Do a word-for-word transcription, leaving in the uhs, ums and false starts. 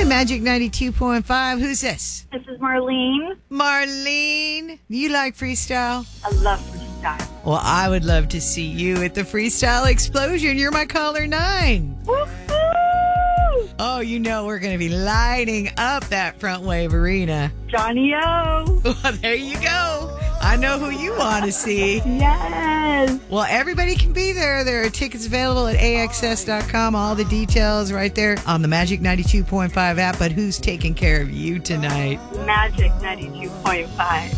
Magic ninety-two point five. Who's this? This is Marlene. Marlene. You like freestyle? I love freestyle. Well, I would love to see you at the Freestyle Explosion. You're my caller nine. Woo-hoo! Oh, you know we're going to be lighting up that Front Wave Arena. Johnny O. Well, there you go. I know who you want to see. Yes. Well, everybody can be there. There are tickets available at A X S dot com. All the details right there on the Magic ninety-two point five app. But who's taking care of you tonight? Magic ninety-two point five.